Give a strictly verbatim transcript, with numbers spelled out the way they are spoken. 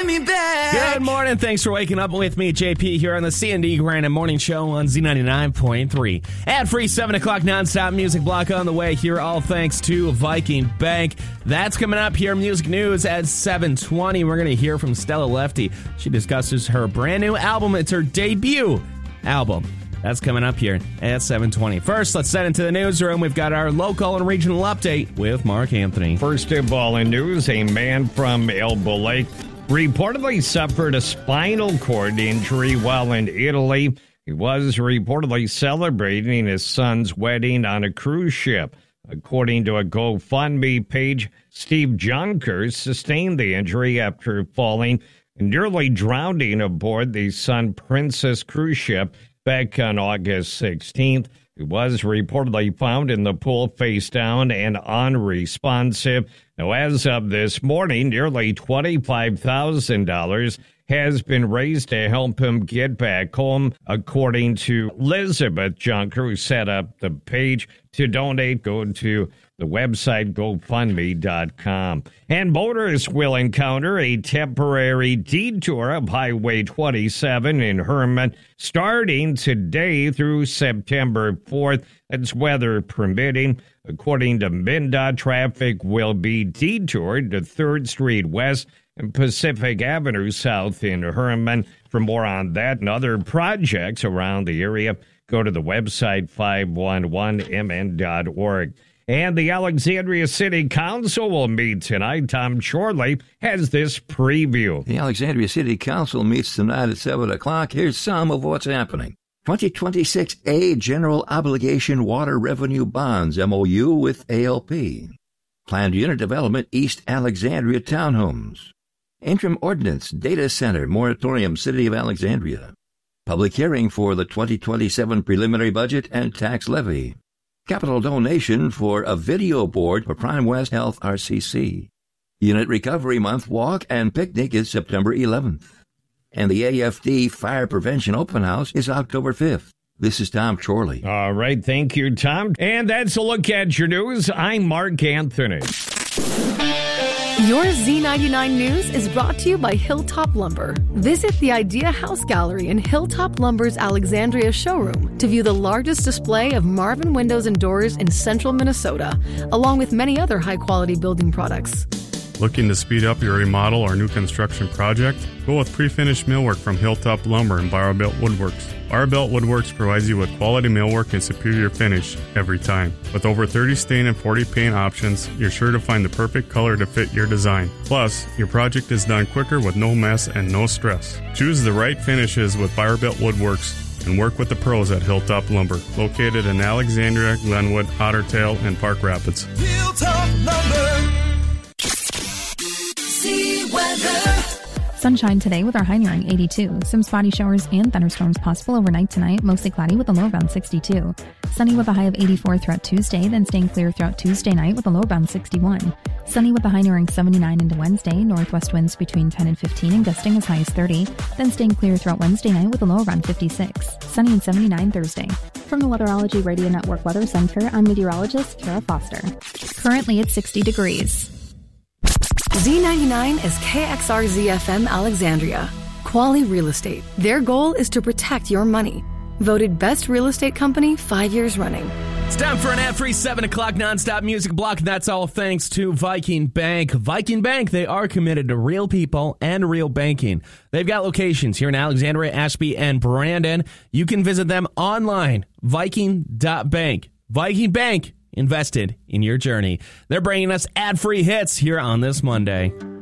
get me back. Good morning. Thanks for waking up with me, J P, here on the C and D Grand Morning Show on Z ninety-nine point three. Ad-free seven o'clock nonstop music block on the way here, all thanks to Viking Bank. That's coming up here. Music news at seven twenty. We're going to hear from Stella Lefty. She discusses her brand new album. It's her debut album. That's coming up here at seven twenty. First, let's head into the newsroom. We've got our local and regional update with Mark Anthony. First of all in news, a man from Elbow Lake reportedly suffered a spinal cord injury while in Italy. He was reportedly celebrating his son's wedding on a cruise ship. According to a GoFundMe page, Steve Junker sustained the injury after falling and nearly drowning aboard the Sun Princess cruise ship back on August sixteenth. He was reportedly found in the pool face down and unresponsive. Now, as of this morning, nearly twenty-five thousand dollars has been raised to help him get back home. According to Elizabeth Junker, who set up the page to donate, go to the website go fund me dot com. And motorists will encounter a temporary detour of Highway twenty-seven in Herman starting today through September fourth. That's weather permitting. According to MnDOT, traffic will be detoured to third Street West and Pacific Avenue South in Herman. For more on that and other projects around the area, go to the website five one one m n dot org. And the Alexandria City Council will meet tonight. Tom Chorley has this preview. The Alexandria City Council meets tonight at seven o'clock. Here's some of what's happening. twenty twenty-six A General Obligation Water Revenue Bonds M O U with A L P. Planned Unit Development East Alexandria Townhomes. Interim Ordinance Data Center Moratorium City of Alexandria. Public hearing for the twenty twenty-seven Preliminary Budget and Tax Levy. Capital donation for a video board for Prime West Health R C C. Unit Recovery Month Walk and Picnic is September eleventh. And the A F D Fire Prevention Open House is October fifth. This is Tom Chorley. All right, thank you, Tom. And that's a look at your news. I'm Mark Anthony. Your Z ninety-nine News is brought to you by Hilltop Lumber. Visit the Idea House Gallery in Hilltop Lumber's Alexandria showroom to view the largest display of Marvin windows and doors in central Minnesota, along with many other high-quality building products. Looking to speed up your remodel or new construction project? Go with pre-finished millwork from Hilltop Lumber and Barrowbuilt Woodworks. Barrowbuilt Woodworks provides you with quality millwork and superior finish every time. With over thirty stain and forty paint options, you're sure to find the perfect color to fit your design. Plus, your project is done quicker with no mess and no stress. Choose the right finishes with Barrowbuilt Woodworks and work with the pros at Hilltop Lumber, located in Alexandria, Glenwood, Otter Tail, and Park Rapids. Hilltop Lumber. Weather. Sunshine today with our high nearing eighty-two. Some spotty showers and thunderstorms possible overnight tonight, mostly cloudy with a low around sixty-two. Sunny with a high of eighty-four throughout Tuesday, then staying clear throughout Tuesday night with a low around sixty-one. Sunny with a high nearing seventy-nine into Wednesday, northwest winds between ten and fifteen and gusting as high as thirty, then staying clear throughout Wednesday night with a low around fifty-six. Sunny and seventy-nine Thursday. From the Weatherology Radio Network Weather Center, I'm meteorologist Kara Foster. Currently it's sixty degrees. Z ninety-nine is K X R Z F M Alexandria. Quality Real Estate. Their goal is to protect your money. Voted Best Real Estate Company five years running. It's time for an ad-free seven o'clock nonstop music block. That's all thanks to Viking Bank. Viking Bank, they are committed to real people and real banking. They've got locations here in Alexandria, Ashby, and Brandon. You can visit them online, viking dot bank. Viking Bank, invested in your journey. They're bringing us ad-free hits here on this Monday.